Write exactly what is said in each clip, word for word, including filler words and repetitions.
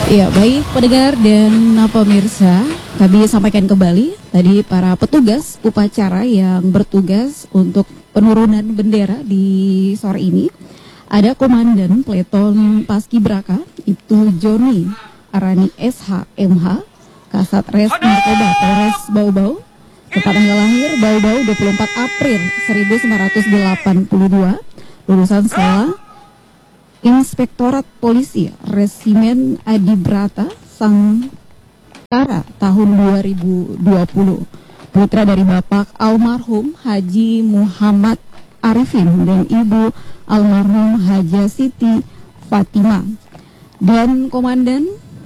Ya, baik pendengar dan pemirsa, kami sampaikan kembali tadi para petugas upacara yang bertugas untuk penurunan bendera di sore ini. Ada Komandan Peleton Paskibraka, Ibtu Joni Arani S H M H, Kasat Res Narkoba Polres Bau-Bau, tempat tanggal lahir Bau-Bau dua puluh empat April seribu sembilan ratus delapan puluh dua, lulusan sekolah Inspektorat Polisi Resimen Adibrata Sangkara tahun dua ribu dua puluh, putra dari Bapak almarhum Haji Muhammad Arifin dan Ibu almarhum Haja Siti Fatimah, dan Komandan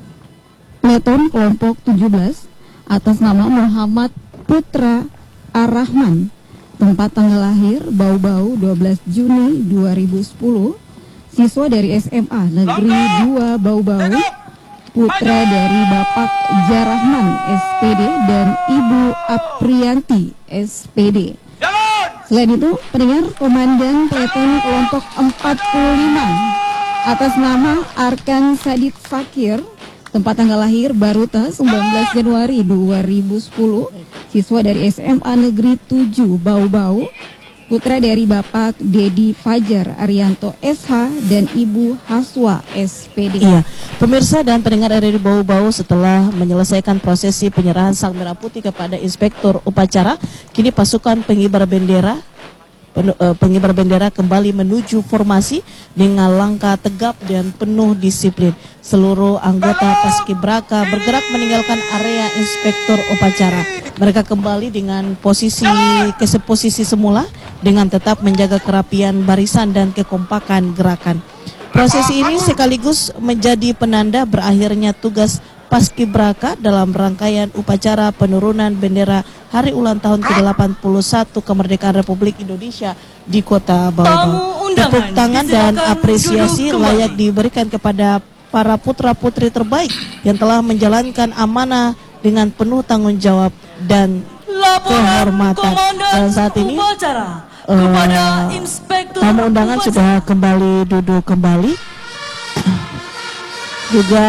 Peleton Kelompok tujuh belas atas nama Muhammad Putra Ar-Rahman, tempat tanggal lahir Bau-Bau dua belas Juni dua ribu sepuluh, siswa dari S M A Negeri dua Bau-Bau, putra dari Bapak Jarahman S P D dan Ibu Aprianti S P D. Selain itu, pendengar, Komandan Peleton Kelompok empat puluh lima atas nama Arkan Sadid Fakir, tempat tanggal lahir Baruta sembilan belas Januari dua ribu sepuluh, siswa dari S M A Negeri tujuh Bau-Bau, putra dari Bapak Dedi Fajar Arianto S H dan Ibu Haswa S P D. Iya, pemirsa dan pendengar R R I Bau-Bau, setelah menyelesaikan prosesi penyerahan Sang Merah Putih kepada Inspektur Upacara, kini pasukan pengibar bendera pengibar bendera kembali menuju formasi dengan langkah tegap dan penuh disiplin. Seluruh anggota Paskibraka bergerak meninggalkan area Inspektur Upacara. Mereka kembali dengan posisi ke posisi semula dengan tetap menjaga kerapian barisan dan kekompakan gerakan. Prosesi ini sekaligus menjadi penanda berakhirnya tugas Paskibraka dalam rangkaian upacara penurunan bendera Hari Ulang Tahun ke delapan puluh satu Kemerdekaan Republik Indonesia di Kota Bau-Bau. Tepuk tangan dan apresiasi layak diberikan kepada para putra-putri terbaik yang telah menjalankan amanah dengan penuh tanggung jawab dan kehormatan. Dan saat ini uh, tamu undangan sudah kembali duduk kembali. Juga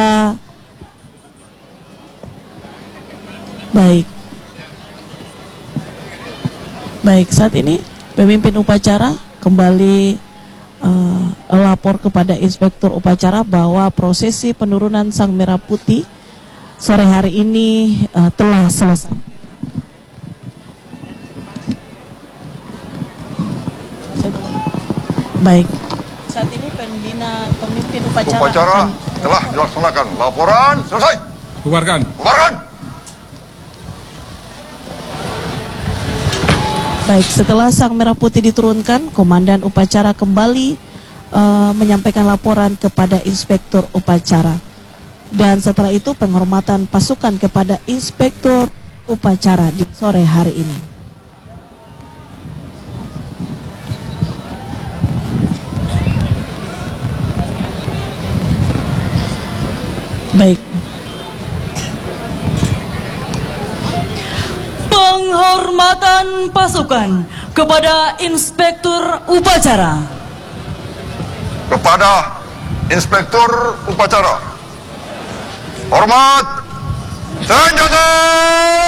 baik. Baik, saat ini pemimpin upacara kembali uh, lapor kepada Inspektur Upacara bahwa prosesi penurunan Sang Merah Putih sore hari ini uh, telah selesai. Baik, saat ini pembina pemimpin upacara, upacara akan... telah dilaksanakan. Laporan selesai. Bubarkan. Bubarkan. Baik, setelah Sang Merah Putih diturunkan, Komandan Upacara kembali uh, menyampaikan laporan kepada Inspektur Upacara. Dan setelah itu penghormatan pasukan kepada Inspektur Upacara di sore hari ini. Baik. Penghormatan pasukan kepada Inspektur Upacara. Kepada Inspektur Upacara. Hormat senjata.